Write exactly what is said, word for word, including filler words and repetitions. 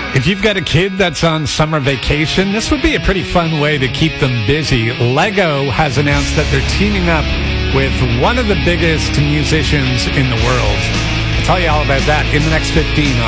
If you've got a kid that's on summer vacation, this would be a pretty fun way to keep them busy. Lego has announced that they're teaming up with one of the biggest musicians in the world. I'll tell you all about that in the next fifteen.